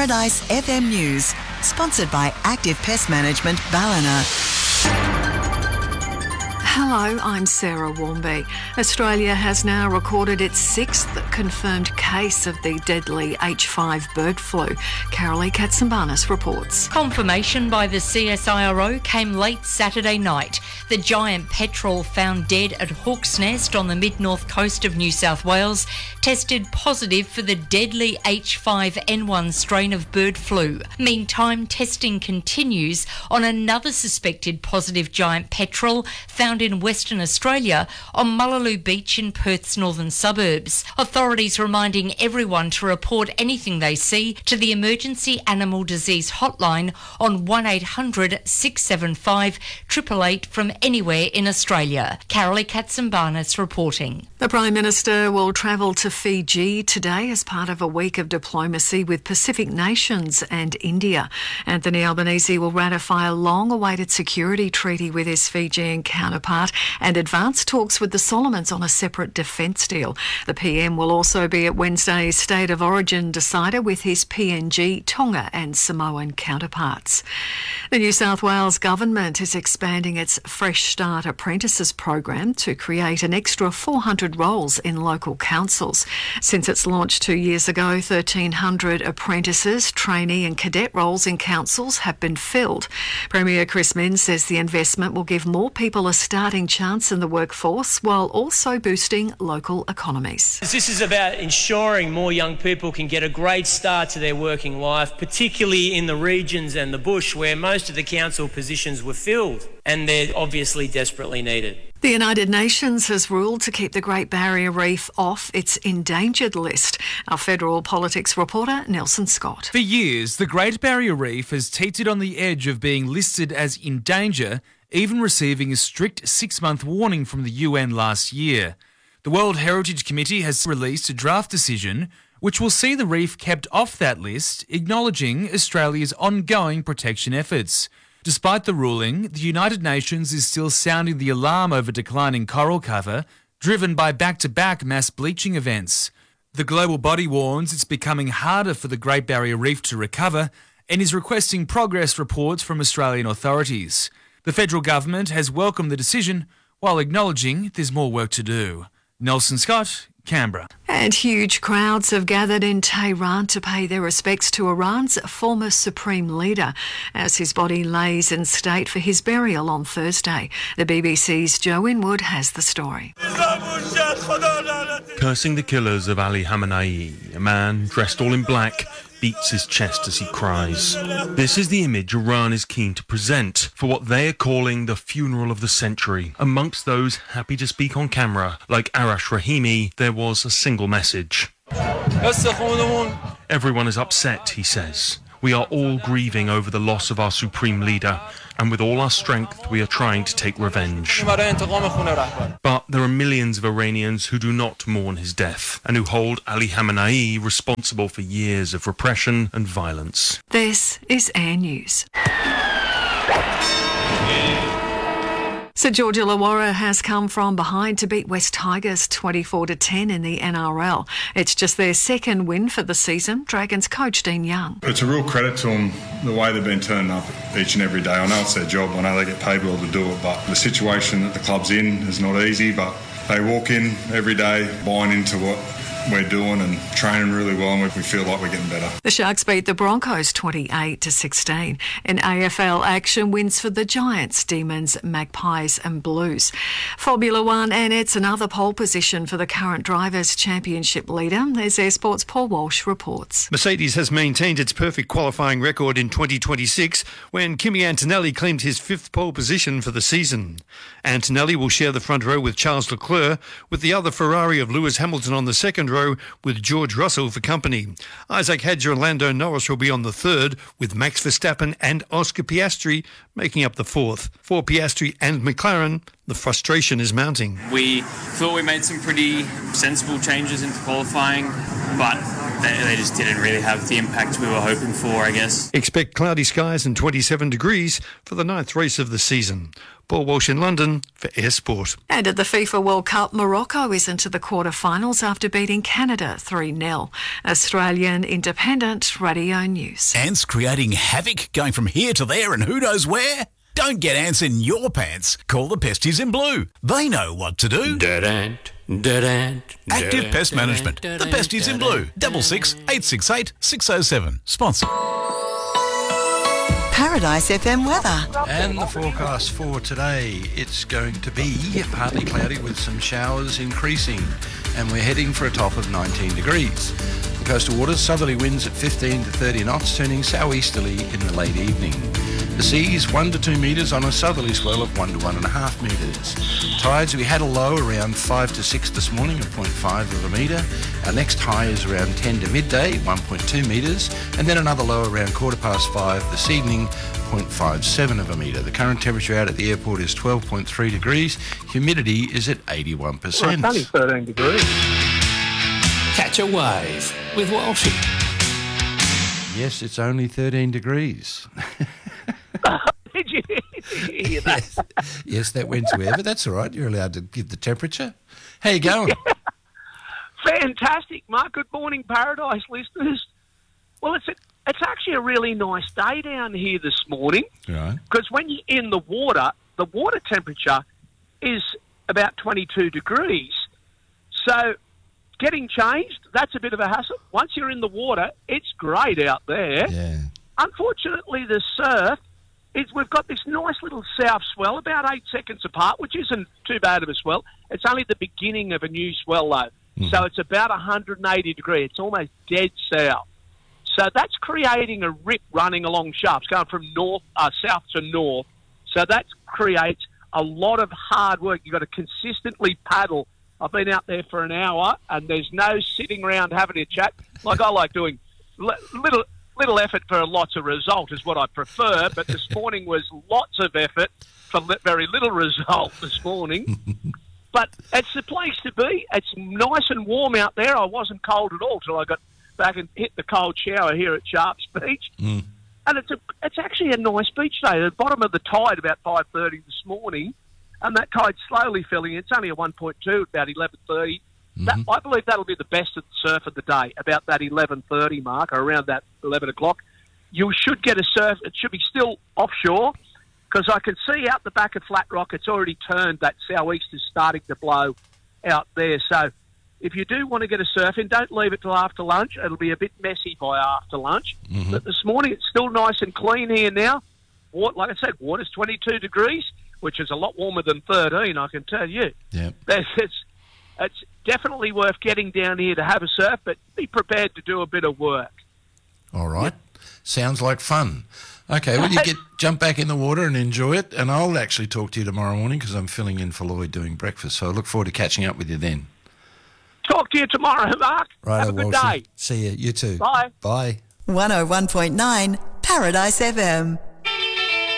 Paradise FM News, sponsored by Active Pest Management Ballina. Hello, I'm Sarah Warmby. Australia has now recorded its sixth confirmed case of the deadly H5 bird flu. Carolee Katsambanis reports. Confirmation by the CSIRO came late Saturday night. The giant petrel found dead at Hawk's Nest on the mid-north coast of New South Wales tested positive for the deadly H5N1 strain of bird flu. Meantime, testing continues on another suspected positive giant petrel found in Western Australia on Mullaloo Beach in Perth's northern suburbs. Authorities reminding everyone to report anything they see to the Emergency Animal Disease Hotline on 1800 675 888 from anywhere in Australia. Carolee Katsambanis reporting. The Prime Minister will travel to Fiji today as part of a week of diplomacy with Pacific nations and India. Anthony Albanese will ratify a long-awaited security treaty with his Fijian counterpart and advance talks with the Solomons on a separate defence deal. The PM will also be at Wednesday's State of Origin decider with his PNG, Tonga and Samoan counterparts. The New South Wales Government is expanding its Fresh Start Apprentices program to create an extra 400 roles in local councils. Since its launch 2 years ago, 1,300 apprentices, trainee and cadet roles in councils have been filled. Premier Chris Minns says the investment will give more people a starting chance in the workforce while also boosting local economies. This is about ensuring more young people can get a great start to their working life, particularly in the regions and the bush where most of the council positions were filled, and they're obviously desperately needed. The United Nations has ruled to keep the Great Barrier Reef off its endangered list. Our federal politics reporter, Nelson Scott. For years, the Great Barrier Reef has teetered on the edge of being listed as in danger, even receiving a strict 6-month warning from the UN last year. The World Heritage Committee has released a draft decision which will see the reef kept off that list, acknowledging Australia's ongoing protection efforts. Despite the ruling, the United Nations is still sounding the alarm over declining coral cover, driven by back-to-back mass bleaching events. The global body warns it's becoming harder for the Great Barrier Reef to recover and is requesting progress reports from Australian authorities. The federal government has welcomed the decision while acknowledging there's more work to do. Nelson Scott, Canberra. And huge crowds have gathered in Tehran to pay their respects to Iran's former supreme leader as his body lays in state for his burial on Thursday. The BBC's Joe Winwood has the story. Cursing the killers of Ali Khamenei, a man dressed all in black beats his chest as he cries. This is the image Iran is keen to present for what they are calling the funeral of the century. Amongst those happy to speak on camera, like Arash Rahimi, there was a single message. Everyone is upset, he says. We are all grieving over the loss of our supreme leader, and with all our strength we are trying to take revenge. But there are millions of Iranians who do not mourn his death, and who hold Ali Khamenei responsible for years of repression and violence. This is Air News. St George Illawarra has come from behind to beat West Tigers 24-10 in the NRL. It's just their second win for the season. Dragons coach Dean Young. It's a real credit to them, the way they've been turning up each and every day. I know it's their job, I know they get paid well to do it, but the situation that the club's in is not easy, but they walk in every day buying into what we're doing and training really well, and we feel like we're getting better. The Sharks beat the Broncos 28-16. In AFL action, wins for the Giants, Demons, Magpies and Blues. Formula One, and it's another pole position for the current Drivers' Championship leader. As Air Sports' Paul Walsh reports. Mercedes has maintained its perfect qualifying record in 2026 when Kimi Antonelli claimed his 5th pole position for the season. Antonelli will share the front row with Charles Leclerc, with the other Ferrari of Lewis Hamilton on the second row with George Russell for company. Isaac Hadjar and Lando Norris will be on the third, with Max Verstappen and Oscar Piastri making up the fourth. For Piastri and McLaren, the frustration is mounting. We thought we made some pretty sensible changes into qualifying, but they just didn't really have the impact we were hoping for, I guess. Expect cloudy skies and 27 degrees for the 9th race of the season. Paul Walsh in London for Air Sport. And at the FIFA World Cup, Morocco is into the quarterfinals after beating Canada 3-0. Australian Independent Radio News. Ants creating havoc, going from here to there and who knows where? Don't get ants in your pants. Call the Pesties in Blue. They know what to do. Dead ant, dead ant. Active Pest Management. The Pesties in Blue. 66 868 607. Sponsor. Paradise FM weather. And the forecast for today, it's going to be partly cloudy with some showers increasing, and we're heading for a top of 19 degrees. The coastal waters, southerly winds at 15 to 30 knots, turning southeasterly in the late evening. The seas 1 to 2 metres on a southerly swell of 1 to 1.5 metres. Tides, we had a low around 5 to 6 this morning of 0.5 of a metre. Our next high is around 10 to midday, 1.2 metres, and then another low around 5:15 this evening, 0.57 of a metre. The current temperature out at the airport is 12.3 degrees. Humidity is at 81%. Well, it's only 13 degrees. Catch a wave with Walshy. Yes, it's only 13 degrees. Did you hear that? Yes, that went to air, but that's all right. You're allowed to give the temperature. How you going? Fantastic, Mark. Good morning, Paradise listeners. Well, it's actually a really nice day down here this morning. Right. Because when you're in the water temperature is about 22 degrees. So getting changed, that's a bit of a hassle. Once you're in the water, it's great out there. Yeah. Unfortunately, the surf we've got this nice little south swell, about 8 seconds apart, which isn't too bad of a swell. It's only the beginning of a new swell, though. Mm-hmm. So it's about 180 degrees. It's almost dead south. So that's creating a rip running along shafts, going from south to north. So that creates a lot of hard work. You've got to consistently paddle. I've been out there for an hour, and there's no sitting around having a chat. Like I like doing little effort for lots of result is what I prefer, but this morning was lots of effort for very little result this morning. But it's the place to be. It's nice and warm out there. I wasn't cold at all till I got back and hit the cold shower here at Sharps Beach. Mm. And it's actually a nice beach day. The bottom of the tide about 5:30 this morning, and that tide's slowly filling. It's only a 1.2 about 11:30. Mm-hmm. I believe that'll be the best of the surf of the day, about that 11:30 mark, or around that 11 o'clock. You should get a surf. It should be still offshore, because I can see out the back of Flat Rock, it's already turned. That southeast is starting to blow out there. So if you do want to get a surf in, don't leave it till after lunch. It'll be a bit messy by after lunch. Mm-hmm. But this morning, it's still nice and clean here now. Like I said, water's 22 degrees, which is a lot warmer than 13, I can tell you. Yep. It's definitely worth getting down here to have a surf, but be prepared to do a bit of work. All right. Yep. Sounds like fun. Okay, well, jump back in the water and enjoy it, and I'll actually talk to you tomorrow morning because I'm filling in for Lloyd doing breakfast, so I look forward to catching up with you then. Talk to you tomorrow, Mark. Right, have a good day. See you. You too. Bye. Bye. 101.9 Paradise FM.